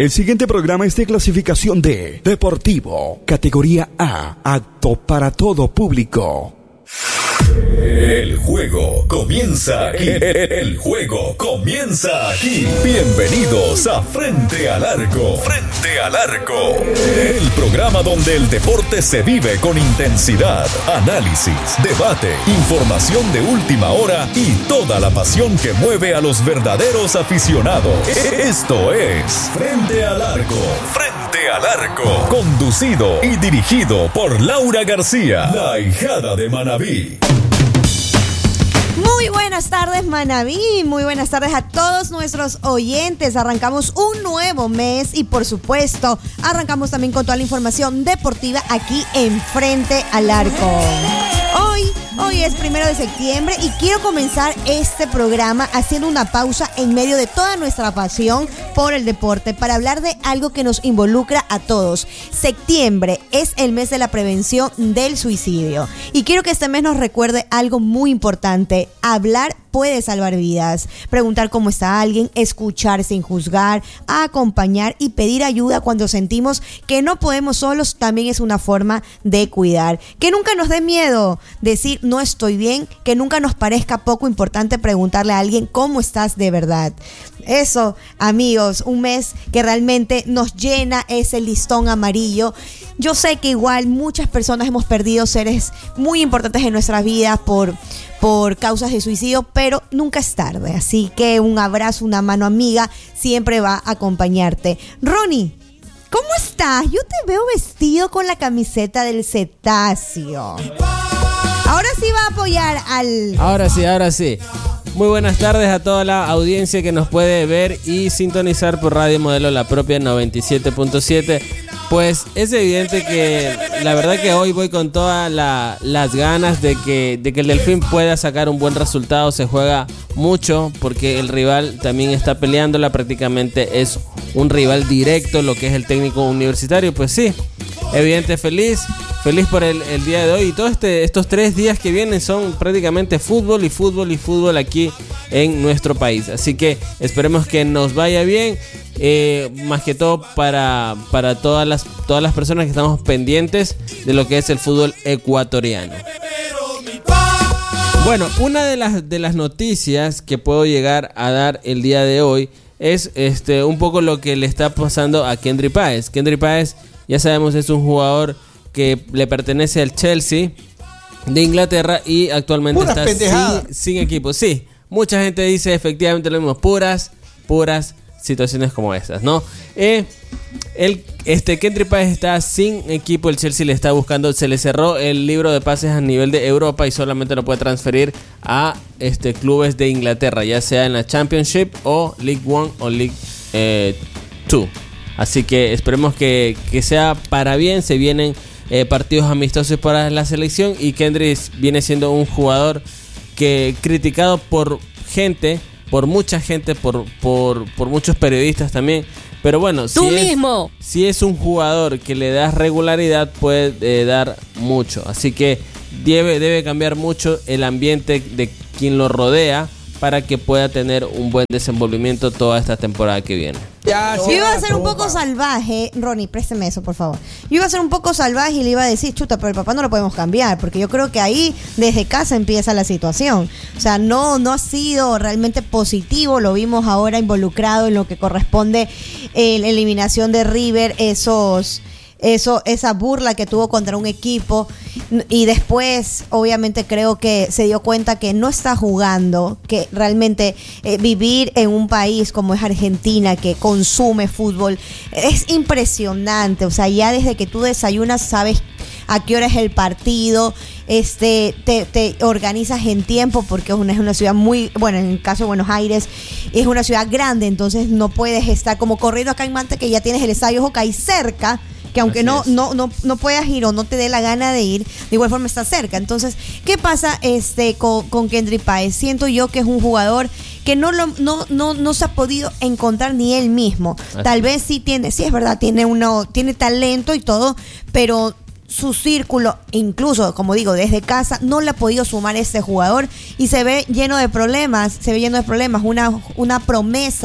El siguiente programa es de clasificación D, deportivo, categoría A, apto para todo público. El juego comienza aquí. El juego comienza aquí. Bienvenidos a Frente al Arco. Frente al Arco. El programa donde el deporte se vive con intensidad, análisis, debate, información de última hora y toda la pasión que mueve a los verdaderos aficionados. Esto es Frente al Arco. Frente al Arco. Conducido y dirigido por Laura García, la hijada de Manabí. Muy buenas tardes, Manabí. Muy buenas tardes a todos nuestros oyentes. Arrancamos un nuevo mes y, por supuesto, arrancamos también con toda la información deportiva aquí en Frente al Arco. Hoy es 1 de septiembre y quiero comenzar este programa haciendo una pausa en medio de toda nuestra pasión por el deporte para hablar de algo que nos involucra a todos. Septiembre es el mes de la prevención del suicidio y quiero que este mes nos recuerde algo muy importante. Hablar puede salvar vidas. Preguntar cómo está alguien, escuchar sin juzgar, acompañar y pedir ayuda cuando sentimos que no podemos solos también es una forma de cuidar. Que nunca nos dé miedo decir no estoy bien, que nunca nos parezca poco importante preguntarle a alguien cómo estás de verdad. Eso, amigos, un mes que realmente nos llena ese listón amarillo. Yo sé que igual muchas personas hemos perdido seres muy importantes en nuestras vidas por causas de suicidio, pero nunca es tarde. Así que un abrazo, una mano amiga siempre va a acompañarte. Ronnie, ¿cómo estás? Yo te veo vestido con la camiseta del cetáceo. Ahora sí va a apoyar al... Ahora sí. Muy buenas tardes a toda la audiencia que nos puede ver y sintonizar por Radio Modelo La Propia 97.7. Pues es evidente que la verdad que hoy voy con todas las ganas de que el Delfín pueda sacar un buen resultado. Se juega mucho porque el rival también está peleándola, prácticamente es un rival directo lo que es el Técnico Universitario. Pues sí, evidente feliz por el día de hoy y todos estos 3 días que vienen son prácticamente fútbol y fútbol aquí en nuestro país. Así que esperemos que nos vaya bien, más que todo para todas las personas que estamos pendientes de lo que es el fútbol ecuatoriano. Bueno, una de las noticias que puedo llegar a dar el día de hoy es un poco lo que le está pasando a Kendry Páez. Kendry Páez, ya sabemos, es un jugador que le pertenece al Chelsea de Inglaterra y actualmente está sin equipo. Sí, mucha gente dice efectivamente lo mismo, puras situaciones como esas, ¿no? Kendry Páez está sin equipo, el Chelsea le está buscando, se le cerró el libro de pases a nivel de Europa y solamente lo puede transferir a clubes de Inglaterra, ya sea en la Championship o League One o League 2. Así que esperemos que sea para bien. Se vienen partidos amistosos para la selección y Kendry viene siendo un jugador que criticado por mucha gente, por muchos periodistas también. Pero bueno, si es un jugador que le da regularidad, puede dar mucho. Así que debe cambiar mucho el ambiente de quien lo rodea para que pueda tener un buen desenvolvimiento toda esta temporada que viene. Yo iba a ser un poco salvaje, Ronnie, présteme eso, por favor. Yo iba a ser un poco salvaje y le iba a decir, chuta, pero el papá no lo podemos cambiar, porque yo creo que ahí, desde casa, empieza la situación. O sea, no ha sido realmente positivo, lo vimos ahora involucrado en lo que corresponde la eliminación de River, esa burla que tuvo contra un equipo y después obviamente creo que se dio cuenta que no está jugando, que realmente vivir en un país como es Argentina que consume fútbol es impresionante. O sea, ya desde que tú desayunas sabes a qué hora es el partido, te organizas en tiempo porque es una ciudad muy, bueno, en el caso de Buenos Aires es una ciudad grande, entonces no puedes estar como corriendo acá en Manta que ya tienes el estadio Jocay cerca, que aunque no puedas ir o no te dé la gana de ir, de igual forma está cerca. Entonces, ¿qué pasa con Kendry Páez? Siento yo que es un jugador que no se ha podido encontrar ni él mismo. Tal vez sí es verdad, tiene talento y todo, pero su círculo, incluso, como digo, desde casa, no le ha podido sumar este jugador y se ve lleno de problemas, una promesa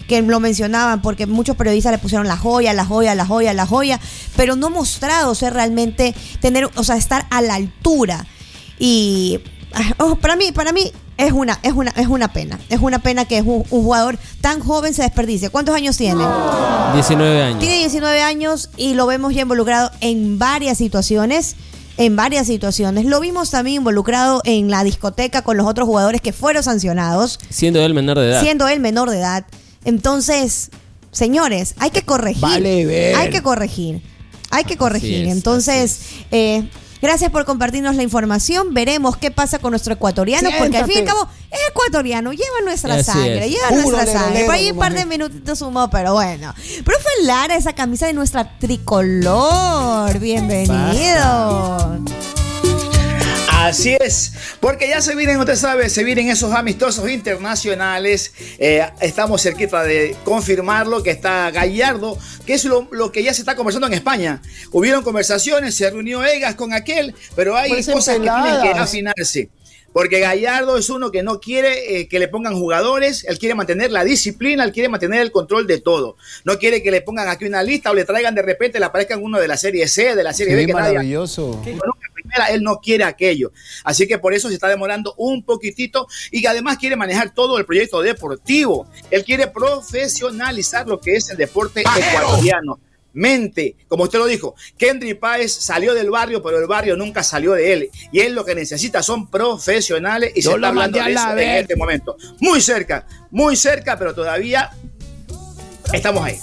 que lo mencionaban, porque muchos periodistas le pusieron la joya, pero no ha mostrado ser realmente estar a la altura. Y para mí es una pena. Es una pena que un jugador tan joven se desperdicie. ¿Cuántos años tiene? 19 años. Tiene 19 años y lo vemos ya involucrado en varias situaciones. Lo vimos también involucrado en la discoteca con los otros jugadores que fueron sancionados. Siendo él menor de edad. Entonces, señores, hay que corregir. Vale ver. Hay que corregir. Es, Entonces, gracias por compartirnos la información. Veremos qué pasa con nuestro ecuatoriano, porque al fin y al cabo es ecuatoriano, lleva nuestra sangre. Por ahí un par de minutitos sumó, pero bueno. Profe Lara, esa camisa de nuestra tricolor. Bienvenido. Así es, porque ya se vienen, usted sabe, esos amistosos internacionales. Estamos cerquita de confirmarlo, que está Gallardo, que es lo que ya se está conversando en España. Hubieron conversaciones, se reunió Egas con aquel, pero hay cosas que tienen que afinarse. Porque Gallardo es uno que no quiere que le pongan jugadores, él quiere mantener la disciplina, él quiere mantener el control de todo. No quiere que le pongan aquí una lista o le traigan de repente, le aparezcan uno de la Serie C, de la Serie B. Que maravilloso. Él no quiere aquello. Así que por eso se está demorando un poquitito y que además quiere manejar todo el proyecto deportivo. Él quiere profesionalizar lo que es el deporte ecuatoriano. Como usted lo dijo, Kendry Páez salió del barrio, pero el barrio nunca salió de él. Y él lo que necesita son profesionales y se está hablando de eso en este momento. Muy cerca, pero todavía estamos ahí.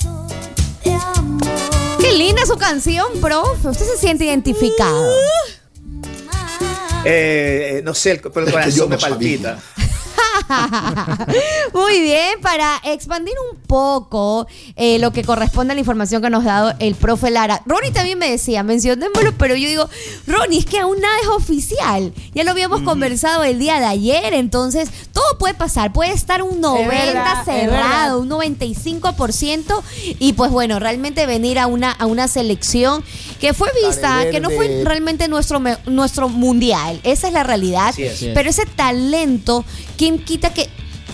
Qué linda su canción, profe. ¿Usted se siente identificado? No sé, pero el corazón me palpita. Muy bien, para expandir un poco lo que corresponde a la información que nos ha dado el profe Lara. Ronnie también me decía, mencionémoslo, pero yo digo, Ronnie, es que aún nada es oficial. Ya lo habíamos conversado el día de ayer, entonces todo puede pasar. Puede estar un 90% cerrado, un 95%, y pues bueno, realmente venir a una selección que fue vista, que no fue realmente nuestro mundial. Esa es la realidad. Sí. Pero ese talento, ¿quién quita que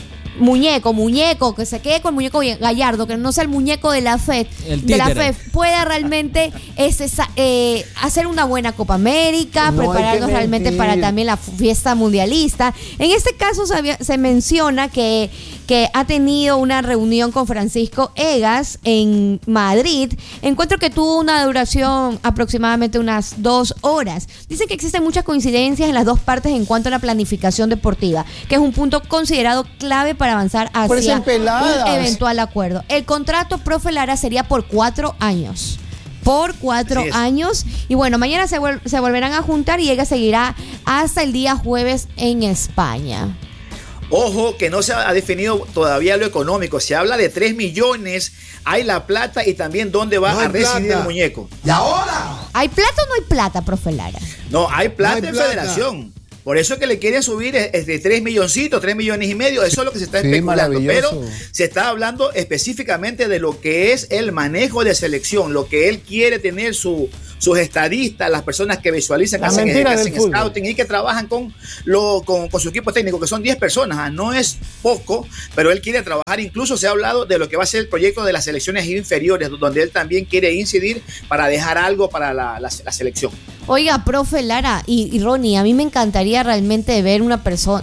muñeco, que se quede con el muñeco Gallardo, que no sea el muñeco de la FED, pueda realmente hacer una buena Copa América, prepararnos realmente para también la fiesta mundialista? En este caso se menciona que ha tenido una reunión con Francisco Egas en Madrid, encuentro que tuvo una duración aproximadamente unas 2 horas. Dicen que existen muchas coincidencias en las dos partes en cuanto a la planificación deportiva, que es un punto considerado clave para avanzar hacia un eventual acuerdo. El contrato, profe Lara, sería por 4 años. Por 4 años. Y bueno, mañana se volverán a juntar y ella seguirá hasta el día jueves en España. Ojo, que no se ha definido todavía lo económico. Se habla de 3 millones. Hay la plata y también dónde va a residir el muñeco. ¿Y ahora? ¿Hay plata o no hay plata, profe Lara? No, hay plata en federación. Por eso es que le quieren subir de 3 milloncitos, 3 millones y medio. Eso es lo que se está especulando. Pero se está hablando específicamente de lo que es el manejo de selección, lo que él quiere tener sus estadistas, las personas que visualizan, hacen scouting y que trabajan con su equipo técnico, que son 10 personas. No es poco, pero él quiere trabajar. Incluso se ha hablado de lo que va a ser el proyecto de las selecciones inferiores, donde él también quiere incidir para dejar algo para la selección. Oiga, profe Lara y Ronnie, a mí me encantaría realmente ver una persona,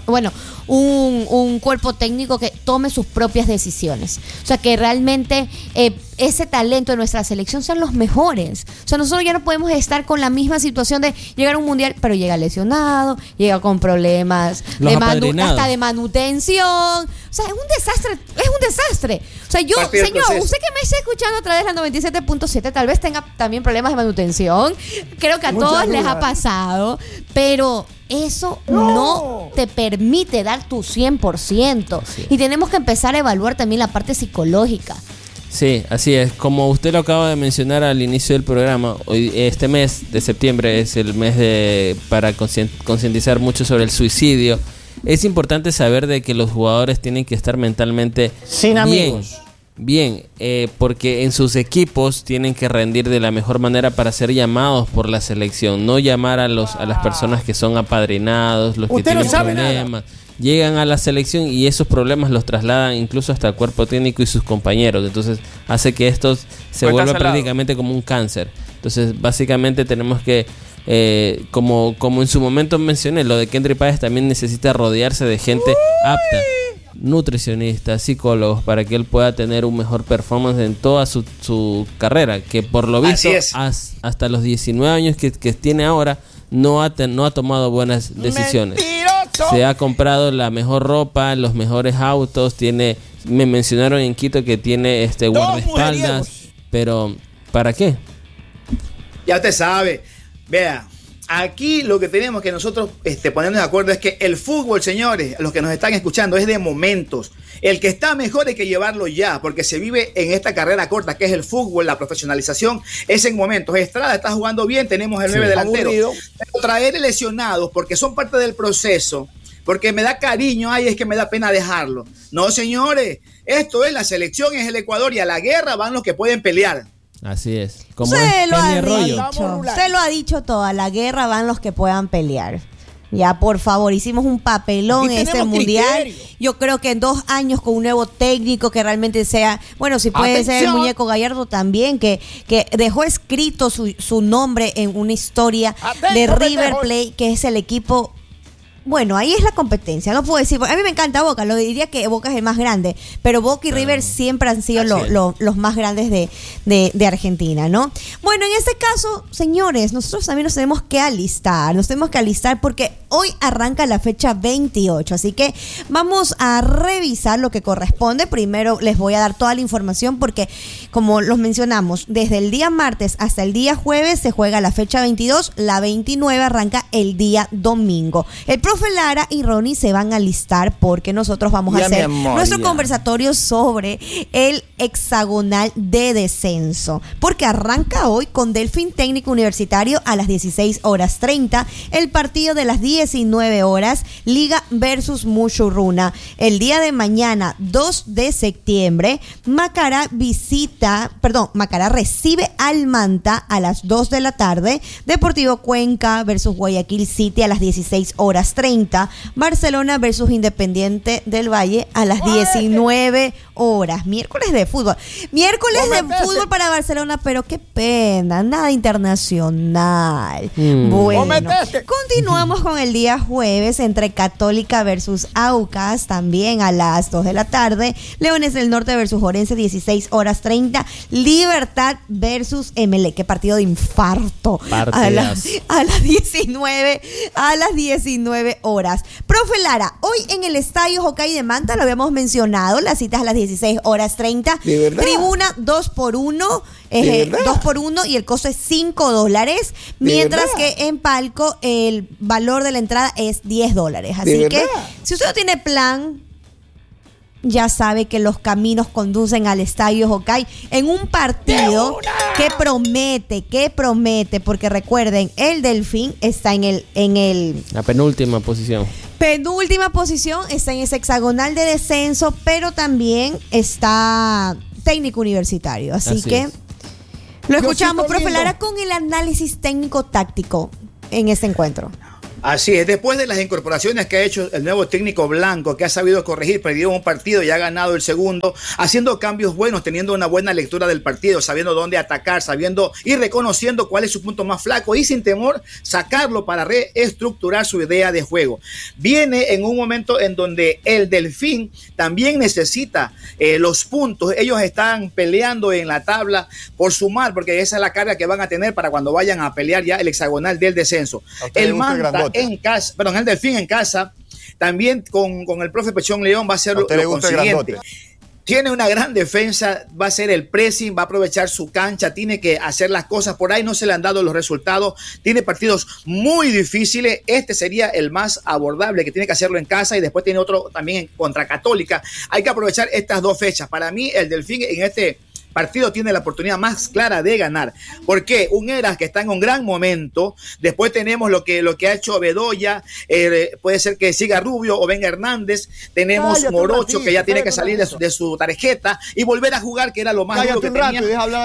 un cuerpo técnico que tome sus propias decisiones. O sea, que realmente ese talento de nuestra selección sean los mejores. O sea, nosotros ya no podemos estar con la misma situación de llegar a un mundial, pero llega lesionado, llega con problemas hasta de manutención. O sea, es un desastre. O sea, señor, usted que me está escuchando a través de la 97.7, tal vez tenga también problemas de manutención. Creo que a todos les ha pasado, pero eso no te permite dar tu 100%. Y tenemos que empezar a evaluar también la parte psicológica. Sí, así es. Como usted lo acaba de mencionar al inicio del programa, este mes de septiembre es el mes para concientizar mucho sobre el suicidio. Es importante saber de que los jugadores tienen que estar mentalmente bien, porque en sus equipos tienen que rendir de la mejor manera para ser llamados por la selección, no llamar a las personas que son apadrinados, los que tienen problemas. llegan a la selección y esos problemas los trasladan incluso hasta el cuerpo técnico y sus compañeros. Entonces hace que esto se vuelva prácticamente como un cáncer. Entonces básicamente tenemos que, como en su momento mencioné, lo de Kendry Páez también necesita rodearse de gente apta, nutricionistas, psicólogos, para que él pueda tener un mejor performance en toda su carrera, que por lo visto hasta los 19 años que tiene ahora no ha tomado buenas decisiones. ¡Mentiroso! Se ha comprado la mejor ropa, los mejores autos, me mencionaron en Quito que tiene guardaespaldas, pero ¿para qué? Ya usted sabe, vea. Aquí lo que tenemos que nosotros ponernos de acuerdo es que el fútbol, señores, los que nos están escuchando, es de momentos. El que está mejor hay que llevarlo ya, porque se vive en esta carrera corta que es el fútbol, la profesionalización es en momentos. Estrada está jugando bien, tenemos el 9 delantero. Pero traer lesionados porque son parte del proceso, porque me da cariño, es que me da pena dejarlo. No, señores, esto es la selección, es el Ecuador y a la guerra van los que pueden pelear. Así es. Se lo ha dicho toda la guerra van los que puedan pelear. Ya, por favor, hicimos un papelón en este mundial. Criterio. Yo creo que en 2 años con un nuevo técnico que realmente sea, bueno, si puede ser el Muñeco Gallardo también, que dejó escrito su nombre en una historia de River Plate, que es el equipo. Bueno, ahí es la competencia, no puedo decir, a mí me encanta Boca, lo diría que Boca es el más grande, pero Boca y River siempre han sido los más grandes de Argentina, ¿no? Bueno, en este caso, señores, nosotros también nos tenemos que alistar porque hoy arranca la fecha 28, así que vamos a revisar lo que corresponde. Primero les voy a dar toda la información porque, como los mencionamos, desde el día martes hasta el día jueves se juega la fecha 22, la 29 arranca el día domingo. El profe Lara y Ronnie se van a alistar porque nosotros vamos a hacer nuestro conversatorio sobre el hexagonal de descenso, porque arranca hoy con Delfín Técnico Universitario a las 16:30, el partido de las 19 horas, Liga versus Muchurruna. El día de mañana, 2 de septiembre, Macará recibe al Manta a las 2 de la tarde, Deportivo Cuenca versus Guayaquil City a las 16:30, Barcelona versus Independiente del Valle a las 19 horas. Miércoles de fútbol fútbol para Barcelona, pero qué pena, nada internacional. Bueno, continuamos con el día jueves entre Católica versus Aucas, también a las 2 de la tarde, Leones del Norte versus Orense 16:30, Libertad versus Emelec, qué partido de infarto, a las 19 horas. Profe Lara, hoy en el Estadio Hokkaido de Manta, lo habíamos mencionado, las citas a las 16:30, tribuna 2x1, 2x1 y el costo es $5, mientras que en palco el valor de la entrada es $10. Así que si usted no tiene plan, ya sabe que los caminos conducen al Estadio Hokkaido en un partido que promete, porque recuerden, el Delfín está en la penúltima posición. Está en ese hexagonal de descenso, pero también está Técnico Universitario. Así que lo escuchamos, profe Lara, con el análisis técnico-táctico en este encuentro. Así es, después de las incorporaciones que ha hecho el nuevo técnico Blanco, que ha sabido corregir, perdió un partido y ha ganado el segundo, haciendo cambios buenos, teniendo una buena lectura del partido, sabiendo dónde atacar, sabiendo y reconociendo cuál es su punto más flaco y sin temor sacarlo para reestructurar su idea de juego. Viene en un momento en donde el Delfín también necesita los puntos. Ellos están peleando en la tabla por sumar, porque esa es la carga que van a tener para cuando vayan a pelear ya el hexagonal del descenso. El Manta en casa, el Delfín en casa, también con el profe Pechón León va a ser lo consiguiente. Tiene una gran defensa, va a ser el pressing, va a aprovechar su cancha, tiene que hacer las cosas. Por ahí no se le han dado los resultados, tiene partidos muy difíciles. Este sería el más abordable, que tiene que hacerlo en casa, y después tiene otro también contra Católica. Hay que aprovechar estas 2 fechas. Para mí, el Delfín en este partido tiene la oportunidad más clara de ganar. ¿Por qué? Un Eras que está en un gran momento. Después tenemos lo que ha hecho Bedoya. Puede ser que siga Rubio o venga Hernández. Tenemos Morocho, que ya tiene que salir de su tarjeta y volver a jugar, que era lo más duro que tenía.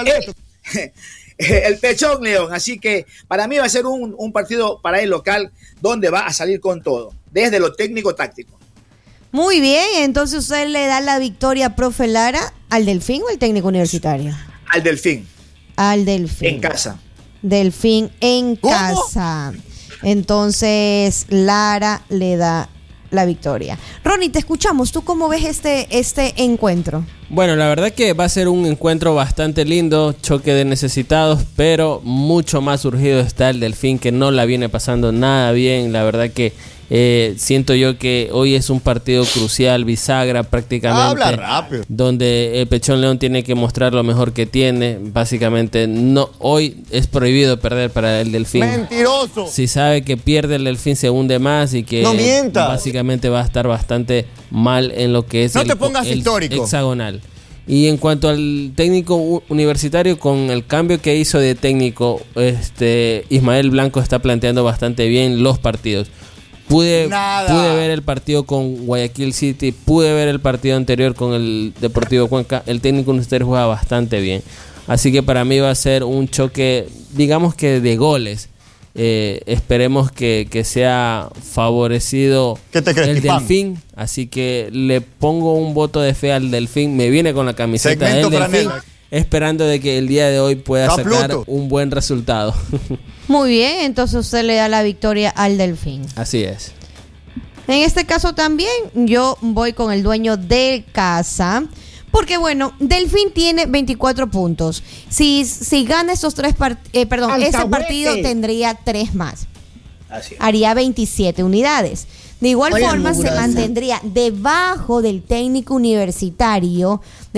El Pechón León. Así que para mí va a ser un partido para el local donde va a salir con todo, desde lo técnico-táctico. Muy bien, entonces usted le da la victoria, profe Lara, ¿al Delfín o al técnico universitario? Al Delfín. Al Delfín. En casa. Delfín en ¿Cómo? casa. Entonces, Lara le da la victoria. Ronnie, te escuchamos. ¿Tú cómo ves este encuentro? Bueno, la verdad que va a ser un encuentro bastante lindo, choque de necesitados, pero mucho más urgido está el Delfín, que no la viene pasando nada bien. La verdad que siento yo que hoy es un partido crucial, bisagra prácticamente. Habla rápido. Donde el Pechón León tiene que mostrar lo mejor que tiene. Básicamente, no, hoy es prohibido perder para el Delfín. ¡Mentiroso! Si sabe que pierde el Delfín, se hunde más y que ¡No mientas! básicamente va a estar bastante mal en lo que es No te pongas el histórico. hexagonal. Y en cuanto al técnico universitario, con el cambio que hizo de técnico, Ismael Blanco está planteando bastante bien los partidos. Pude ver el partido con Guayaquil City, pude ver el partido anterior con el Deportivo Cuenca. El técnico universitario juega bastante bien. Así que para mí va a ser un choque, digamos que de goles. Esperemos que sea favorecido el Delfín. Así que le pongo un voto de fe al Delfín. Me viene con la camiseta del Delfín, esperando de que el día de hoy pueda sacar un buen resultado. Muy bien, entonces usted le da la victoria al Delfín. Así es. En este caso también yo voy con el dueño de casa, porque bueno, Delfín tiene 24 puntos. Si gana estos ese partido tendría 3 más. Así es. Haría 27 unidades. De igual forma se mantendría debajo del técnico universitario,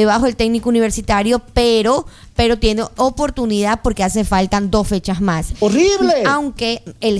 pero tiene oportunidad porque faltan 2 fechas más. ¡Horrible! Aunque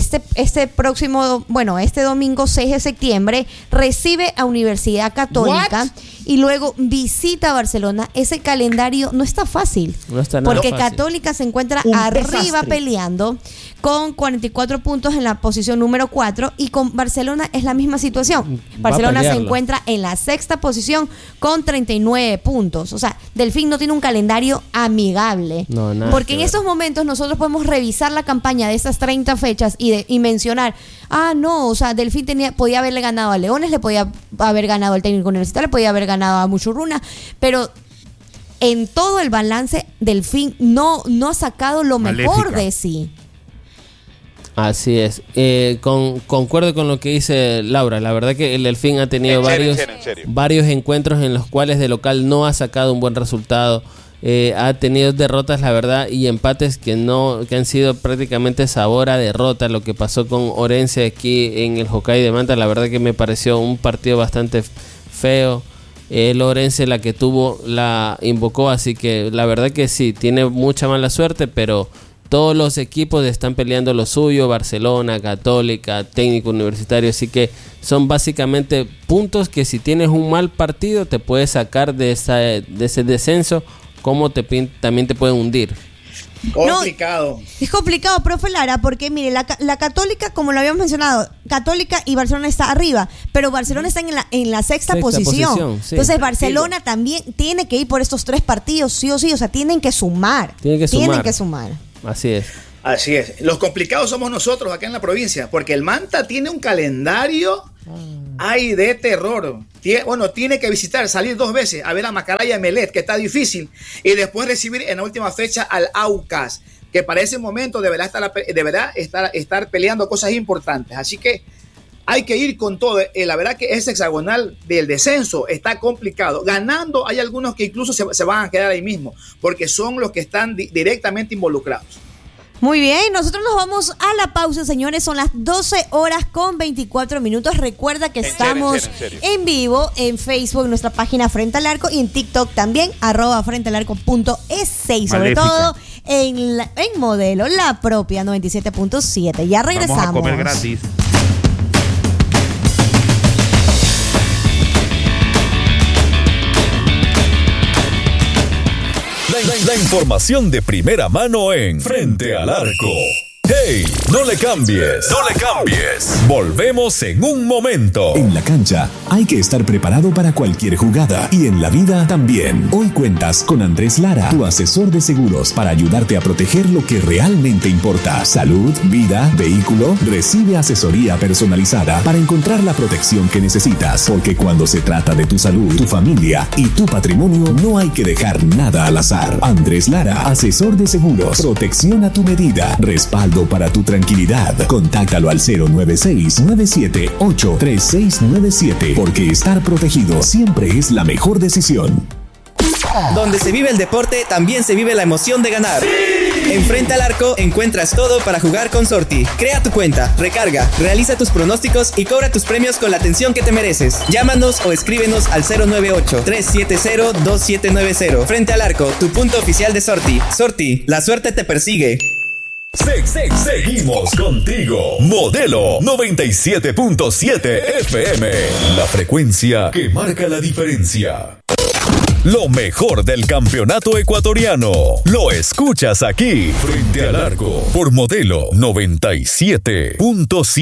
este domingo 6 de septiembre recibe a Universidad Católica y luego visita a Barcelona. Ese calendario no está fácil. No está nada porque fácil. Católica se encuentra arriba peleando con 44 puntos en la posición número 4 y con Barcelona es la misma situación. Barcelona se encuentra en la 6ª posición con 39 puntos. O sea, Delfín no tiene un calendario amigable. No, nada porque que en ver. estos momentos nosotros podemos revisar la campaña de esas 30 fechas y mencionar, Delfín podía haberle ganado a Leones, le podía haber ganado al técnico universitario, le podía haber ganado a Muchurruna, pero en todo el balance Delfín no ha sacado lo mejor de sí. Así es. Concuerdo con lo que dice Laura. La verdad que el Delfín ha tenido varios encuentros en los cuales de local no ha sacado un buen resultado. Ha tenido derrotas, la verdad, y empates que han sido prácticamente sabor a derrota. Lo que pasó con Orense aquí en el Hokkaido de Manta, la verdad que me pareció un partido bastante feo. El Orense la que tuvo la invocó, así que la verdad que sí, tiene mucha mala suerte, pero todos los equipos están peleando lo suyo, Barcelona, Católica, Técnico Universitario, así que son básicamente puntos que si tienes un mal partido te puedes sacar de ese descenso, como también te pueden hundir. Complicado. No, es complicado, profe Lara, porque mire, la Católica, como lo habíamos mencionado, Católica y Barcelona está arriba, pero Barcelona está en la sexta posición. Sí. Entonces Barcelona también tiene que ir por estos 3 partidos, sí o sí, o sea, tienen que sumar. Tienen que sumar. Así es. Así es. Los complicados somos nosotros acá en la provincia, porque el Manta tiene un calendario de terror. Tiene que salir 2 veces a ver a Macaraya y Melet, que está difícil, y después recibir en la última fecha al Aucas, que para ese momento deberá estar peleando cosas importantes. Así que hay que ir con todo. La verdad que ese hexagonal del descenso está complicado. Ganando hay algunos que incluso se van a quedar ahí mismo, porque son los que están directamente involucrados. Muy bien, nosotros nos vamos a la pausa, señores. Son las 12:24. Recuerda que estamos en vivo en Facebook, nuestra página Frente al Arco, y en TikTok también, @frentealarco.es, y sobre todo en Modelo, la propia 97.7. Ya regresamos. Vamos a comer gratis. La información de primera mano en Frente al Arco. ¡Hey! No le cambies. No le cambies. Volvemos en un momento. En la cancha hay que estar preparado para cualquier jugada y en la vida también. Hoy cuentas con Andrés Lara, tu asesor de seguros, para ayudarte a proteger lo que realmente importa. Salud, vida, vehículo. Recibe asesoría personalizada para encontrar la protección que necesitas. Porque cuando se trata de tu salud, tu familia y tu patrimonio, no hay que dejar nada al azar. Andrés Lara, asesor de seguros. Protección a tu medida. Respaldo para tu tranquilidad. Contáctalo al 096-978-3697, porque estar protegido siempre es la mejor decisión. Donde se vive el deporte, también se vive la emoción de ganar. ¡Sí! En Frente al Arco encuentras todo para jugar con Sorti. Crea tu cuenta, recarga, realiza tus pronósticos y cobra tus premios con la atención que te mereces. Llámanos o escríbenos al 098-370-2790. Frente al Arco, tu punto oficial de Sorti. Sorti, la suerte te persigue. Seguimos contigo. Modelo 97.7 FM. La frecuencia que marca la diferencia. Lo mejor del campeonato ecuatoriano lo escuchas aquí. Frente al Arco por Modelo 97.7.